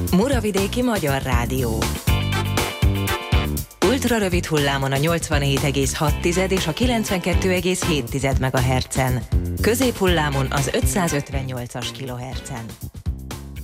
Muravidéki Magyar Rádió. Ultrarövid hullámon a 87,6 és a 92,7 MHz-en. Középhullámon az 558-as kHz-en.